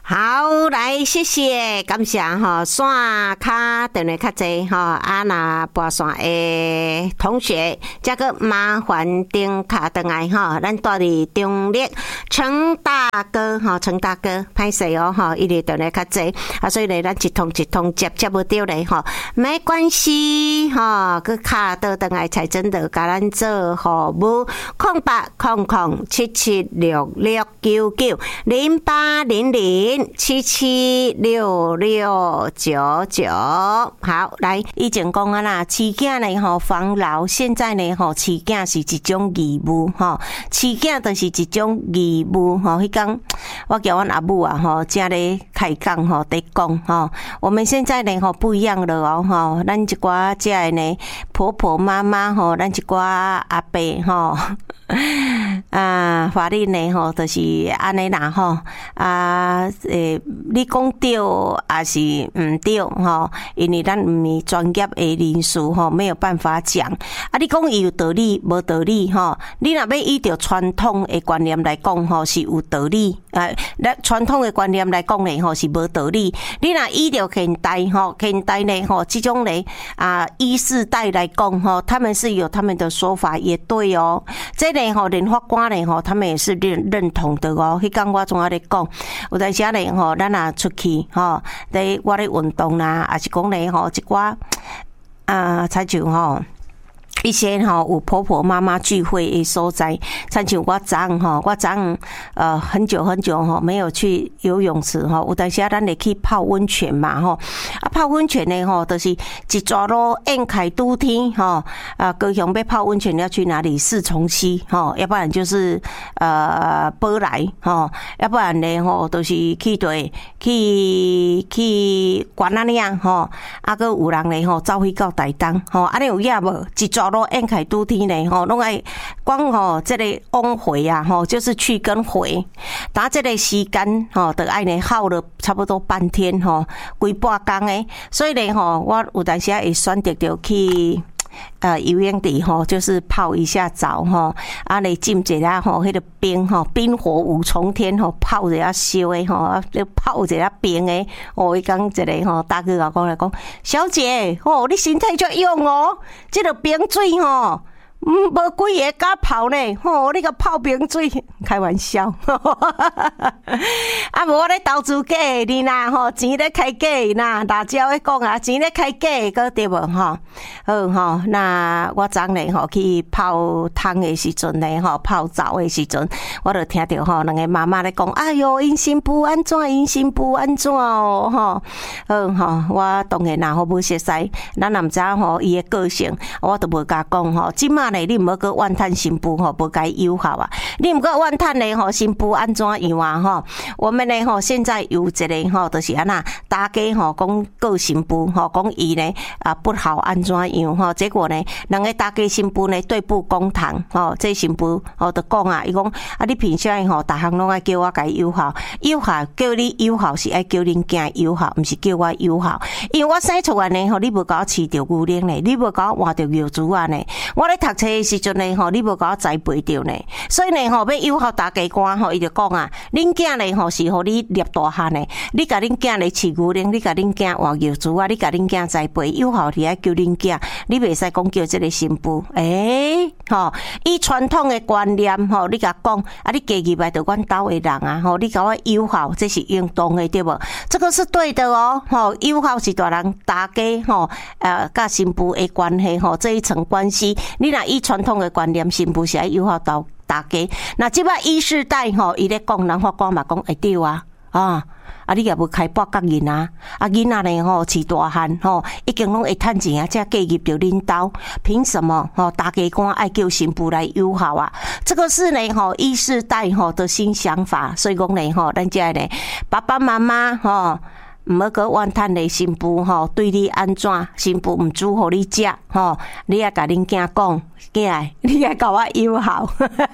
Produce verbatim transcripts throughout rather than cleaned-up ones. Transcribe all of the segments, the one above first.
好，来谢谢，感谢哈，线卡等下较济哈，啊那拨线的同学，这个麻烦顶卡登来哈，咱住伫中立陈大哥哈，陈大哥歹势哦哈，伊哩等下较济啊，所以咧咱一通一通接接不到咧哈，没关系哈，个卡倒登来才真的甲咱做服务，空八空空七七六六九九零八零零。七七六六九九，好，来，以前讲啊啦，饲囝呢吼防老，现在呢吼饲囝是一种义务吼，饲囝就是一种义务吼。迄天我叫阮阿母啊吼，正咧开讲吼，在讲吼，我们现在呢吼不一样了哦吼，咱一寡这的呢婆婆妈妈吼，咱一寡阿伯吼。啊，法律呢吼，就是安尼啦吼。啊，诶，你讲对还是唔对吼？因为咱唔是专业的人士吼，没有办法讲。啊，你讲伊有道理无道理吼？你若要依照传统的观念来讲吼，是有道理。啊，咱传统的观念来讲呢吼，是无道理。你若依照现代吼，现代呢吼，这种呢啊，一世代来讲吼，他们是有他们的说法，也对哦。这呢吼，联法官呢吼，他们也是认认同的哦。迄天我总啊咧讲，有阵时呢吼，咱啊出去吼，咧我咧运动啦，也是讲咧吼，一寡啊，亲像吼。一些吼有婆婆妈妈聚会的所在，亲像我昨昏吼，我昨昏呃很久很久吼没有去游泳池吼，有当时咱会去泡温泉嘛吼，啊泡温泉呢吼，就是一抓路宴凯都天吼，啊高雄要泡温泉要去哪里？四重溪吼，要不然就是呃宝来吼，要不然呢吼，都、就是去对去去关仔岭吼，啊个有人呢吼走去到台东吼，安尼有影无？一抓路宴凯都天呢吼，拢爱光吼这个往回啊吼，就是去跟回，打这个时间吼，得爱呢耗了差不多半天吼，规半工诶，所以呢吼，我有当时会选择着去。呃，游泳池吼，就是泡一下澡吼，啊，来浸一下吼，迄个冰吼，冰火五重天吼，泡一下烧诶吼，啊，泡一下冰诶，哦，伊讲一个吼，大哥啊，讲来讲，小姐，哦，你身体足勇哦，这个冰水吼。嗯，无几个敢泡呢？吼、哦，你个泡冰水，开玩笑。啊，无我咧投资假你啦，吼，钱咧开假啦，辣椒咧讲啊，钱咧开假个对无吼？好吼，那我昨日吼去泡汤的时阵呢，吼泡澡的时阵，我就听到吼两个妈妈咧讲，哎哟，因新妇安怎？因新妇安怎哦？吼，好吼，我当然啦，好不熟悉，咱也毋知吼伊的个性，我都无甲讲吼，即马。你唔好个怨叹新妇吼，无该友好啊！你唔个怨叹咧吼，新妇安怎样啊吼？我们咧吼，现在有一个吼，就是安那大家吼讲告新妇吼，讲伊呢啊不好安怎样吼？结果呢，两个大家新妇呢对簿公堂吼，这新妇吼就讲啊，伊讲啊，你凭啥吼，逐项拢爱叫我该友好，友好叫你友好是爱叫恁囝友好，毋是叫我友好，因为我生出来呢吼，你无甲我饲着牛奶呢，你无甲我换着牛猪啊呢，我咧读册的时阵呢，吼，你无甲我栽培着呢，所以呢，吼，要友好大家官吼，伊就讲啊，恁囝呢，吼，是互你立大汉呢，你甲恁囝咧饲牛奶，你甲恁囝换牛猪啊，你甲恁囝栽培，友好是爱叫恁囝，你袂使讲叫这个新妇，诶，吼，以传统的观念，吼，你甲讲，啊，你家己来着阮兜的人啊，吼，你甲我友好，这是应当的，对无？这个是对的哦，吼，友好是大人大家吼，呃，甲新妇的关系吼，这一层关系，你若以传统的观念，新妇是爱友好到大家。那即摆一世代吼，伊咧讲，人法官嘛讲会对啊，啊，啊你也无开拨甲囡仔，啊囡仔呢吼饲大汉吼，已经拢会趁钱啊，才嫁入着恁兜，凭什么吼？大家官爱叫新妇来友好啊？这个是呢吼一世代吼的新想法，所以讲呢吼，咱遮呢爸爸妈妈吼。毋好个怨叹咧新妇吼，对你安怎？新妇毋煮互你食吼，你也甲恁囝讲， 囝，你来搞我友好。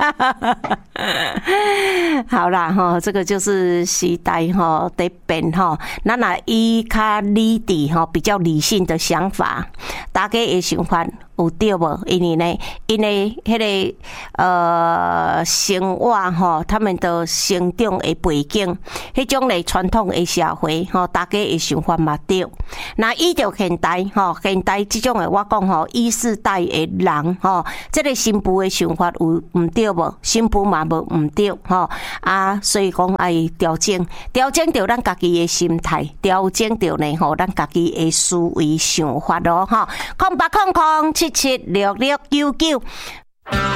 好啦哈，这个就是时代哈在变哈，咱若以较理智哈比较理性的想法，大家的想法有对无？因为呢，因为迄个呃生活哈，他们的成长的背景，迄种类传统的社会哈，大家的想法嘛对。那依照现代哈，现代这种的我讲吼，一世代的人吼，这个新妇的想法有毋对无？新妇嘛无毋对吼啊，所以讲爱调整，调整着咱家己的心态，调整着呢吼，咱家己的思维想法咯吼，空八空空七七六六九九。